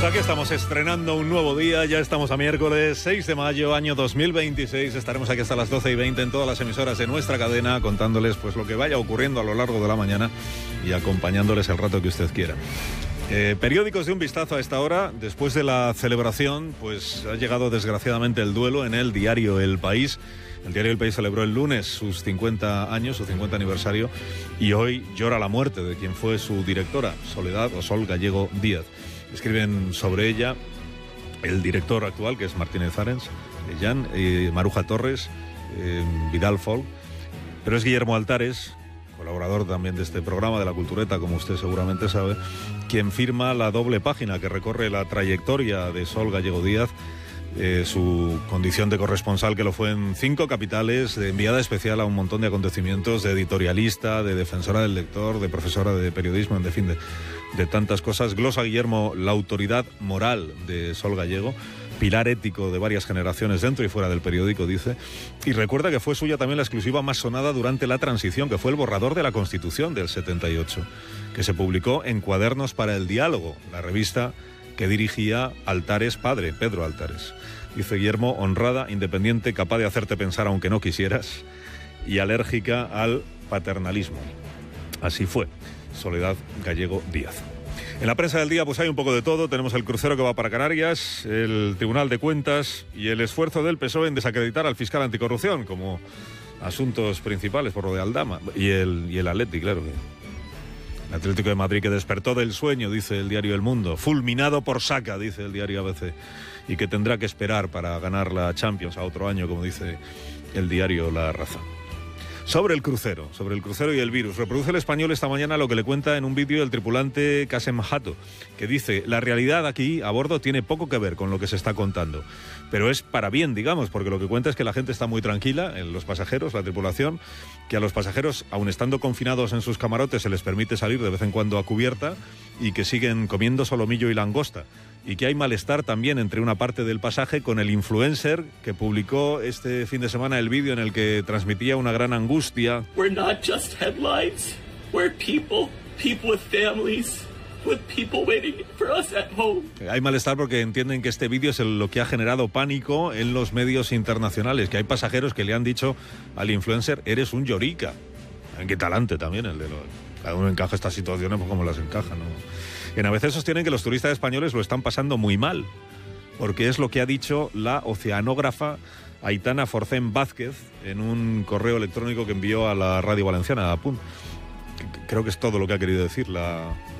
Pues aquí estamos estrenando un nuevo día, ya estamos a miércoles 6 de mayo, año 2026. Estaremos aquí hasta las 12:20 en todas las emisoras de nuestra cadena, contándoles pues lo que vaya ocurriendo a lo largo de la mañana y acompañándoles el rato que usted quiera. Periódicos de un vistazo a esta hora. Después de la celebración, pues ha llegado desgraciadamente el duelo en el diario El País. El diario El País celebró el lunes sus 50 años, su 50 aniversario, y hoy llora la muerte de quien fue su directora, Soledad o Sol Gallego Díaz. Escriben sobre ella el director actual, que es Martínez Arens, Jan, Maruja Torres, Vidal Folk, pero es Guillermo Altares, colaborador también de este programa de La Cultureta, como usted seguramente sabe, quien firma la doble página que recorre la trayectoria de Sol Gallego Díaz, su condición de corresponsal, que lo fue en 5 capitales, de enviada especial a un montón de acontecimientos, de editorialista, de defensora del lector, de profesora de periodismo, en fin, de tantas cosas. Glosa Guillermo la autoridad moral de Sol Gallego, pilar ético de varias generaciones dentro y fuera del periódico, dice, y recuerda que fue suya también la exclusiva más sonada durante la transición, que fue el borrador de la Constitución del 78, que se publicó en Cuadernos para el Diálogo, la revista que dirigía Altares padre, Pedro Altares. Dice Guillermo, honrada, independiente, capaz de hacerte pensar aunque no quisieras, y alérgica al paternalismo. Así fue Soledad Gallego Díaz. En la prensa del día pues hay un poco de todo. Tenemos el crucero que va para Canarias, el Tribunal de Cuentas y el esfuerzo del PSOE en desacreditar al fiscal anticorrupción como asuntos principales por lo de Aldama. Y el Atleti, claro. El Atlético de Madrid, que despertó del sueño, dice el diario El Mundo, fulminado por Saka, dice el diario ABC, y que tendrá que esperar para ganar la Champions a otro año, como dice el diario La Razón. Sobre el crucero y el virus, reproduce El Español esta mañana lo que le cuenta en un vídeo el tripulante Kasem Hato, que dice: la realidad aquí a bordo tiene poco que ver con lo que se está contando, pero es para bien, digamos, porque lo que cuenta es que la gente está muy tranquila, los pasajeros, la tripulación, que a los pasajeros, aun estando confinados en sus camarotes, se les permite salir de vez en cuando a cubierta y que siguen comiendo solomillo y langosta, y que hay malestar también entre una parte del pasaje con el influencer que publicó este fin de semana el vídeo en el que transmitía una gran angustia. We're not just headlines. We're people with families, with people waiting for us at home. Hay malestar porque entienden que este vídeo es lo que ha generado pánico en los medios internacionales, que hay pasajeros que le han dicho al influencer: eres un llorica. Qué talante también el de los... Cada uno encaja estas situaciones pues como las encaja, ¿no? En ABC sostienen que los turistas españoles lo están pasando muy mal, porque es lo que ha dicho la oceanógrafa Aitana Forcén Vázquez en un correo electrónico que envió a la radio valenciana, a Punt. Creo que es todo lo que ha querido decir la